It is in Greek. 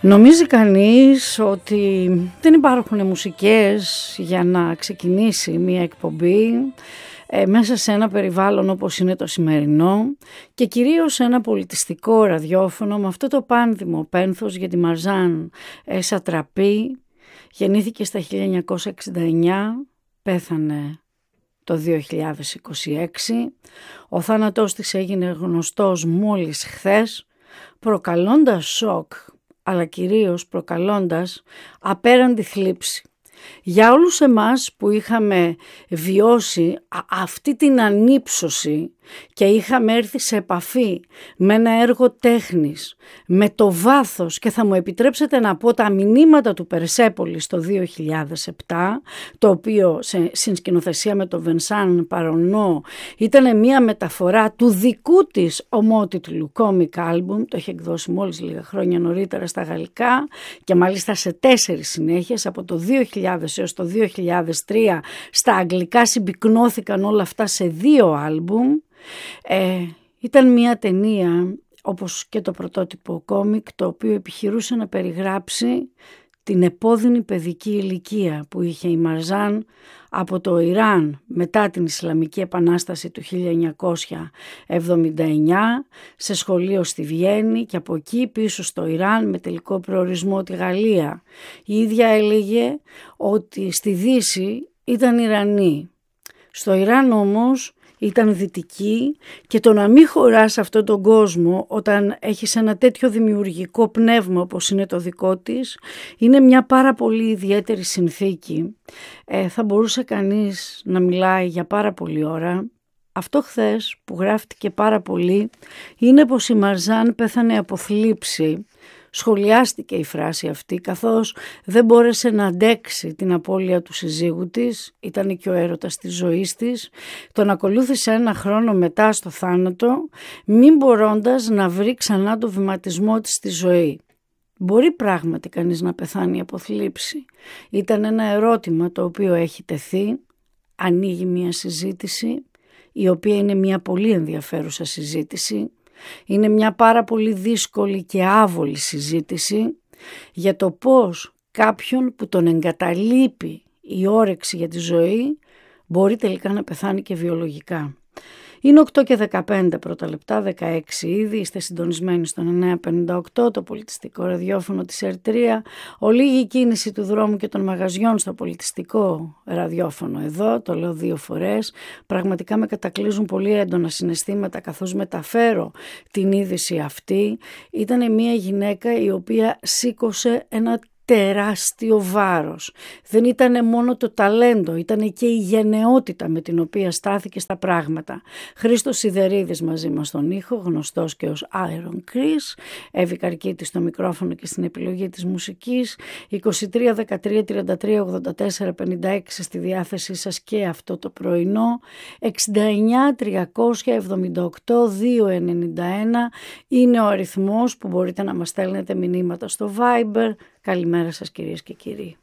Νομίζει κανείς ότι δεν υπάρχουν μουσικές για να ξεκινήσει μια εκπομπή μέσα σε ένα περιβάλλον όπως είναι το σημερινό και κυρίως ένα πολιτιστικό ραδιόφωνο με αυτό το πάνδημο πένθος για τη Μαρζάν Σατραπή. Γεννήθηκε στα 1969, πέθανε το 2026. Ο θάνατός της έγινε γνωστός μόλις χθες, προκαλώντας σοκ, αλλά κυρίως προκαλώντας απέραντη θλίψη. Για όλους εμάς που είχαμε βιώσει αυτή την ανύψωση και είχαμε έρθει σε επαφή με ένα έργο τέχνης, με το βάθος, και θα μου επιτρέψετε να πω τα μηνύματα του Περσέπολης το 2007, το οποίο σε συνσκηνοθεσία με τον Βενσάν Παρονό ήταν μια μεταφορά του δικού της ομότιτλου comic album, το είχε εκδώσει μόλις λίγα χρόνια νωρίτερα στα γαλλικά και μάλιστα σε 4 συνέχειες, από το 2000 έως το 2003 στα αγγλικά συμπυκνώθηκαν όλα αυτά σε 2 άλμπουμ. Ήταν μια ταινία, όπως και το πρωτότυπο κόμικ, το οποίο επιχειρούσε να περιγράψει την επώδυνη παιδική ηλικία που είχε η Μαρζάν από το Ιράν μετά την Ισλαμική Επανάσταση του 1979, σε σχολείο στη Βιέννη και από εκεί πίσω στο Ιράν με τελικό προορισμό τη Γαλλία. Η ίδια έλεγε ότι στη Δύση ήταν Ιρανοί, στο Ιράν όμως ήταν δυτική, και το να μην χωράς αυτόν τον κόσμο όταν έχεις ένα τέτοιο δημιουργικό πνεύμα όπως είναι το δικό της, είναι μια πάρα πολύ ιδιαίτερη συνθήκη. Θα μπορούσε κανείς να μιλάει για πάρα πολλή ώρα. Αυτό χθες που γράφτηκε πάρα πολύ είναι πως η Μαρζάν πέθανε από θλίψη. Σχολιάστηκε η φράση αυτή καθώς δεν μπόρεσε να αντέξει την απώλεια του συζύγου της, ήταν και ο έρωτας της ζωής της. Τον ακολούθησε 1 χρόνο μετά στο θάνατο, μην μπορώντας να βρει ξανά το βηματισμό της στη ζωή. Μπορεί πράγματι κανείς να πεθάνει από θλίψη? Ήταν ένα ερώτημα το οποίο έχει τεθεί, ανοίγει μια συζήτηση, η οποία είναι μια πολύ ενδιαφέρουσα συζήτηση. Είναι μια πάρα πολύ δύσκολη και άβολη συζήτηση για το πώς κάποιον που τον εγκαταλείπει η όρεξη για τη ζωή μπορεί τελικά να πεθάνει και βιολογικά. Είναι 8 και 15 πρώτα λεπτά, 16 ήδη, είστε συντονισμένοι στο 958, το πολιτιστικό ραδιόφωνο της ΕΡΤΡΙΑ. Ολίγη κίνηση του δρόμου και των μαγαζιών στο πολιτιστικό ραδιόφωνο εδώ, το λέω 2 φορές. Πραγματικά με κατακλείζουν πολύ έντονα συναισθήματα καθώς μεταφέρω την είδηση αυτή. Ήταν μια γυναίκα η οποία σήκωσε ένα τεράστιο βάρος. Δεν ήταν μόνο το ταλέντο, ήταν και η γενναιότητα με την οποία στάθηκε στα πράγματα. Χρήστος Σιδερίδης μαζί μας στον ήχο, γνωστός και ως Iron Chris, Εύη Καρκίτη στο μικρόφωνο και στην επιλογή της μουσικής. 23 13 33 84 56 στη διάθεσή σας και αυτό το πρωινό. 69 378 291 είναι ο αριθμός που μπορείτε να μας στέλνετε μηνύματα στο Viber. Καλημέρα σας κυρίες και κύριοι.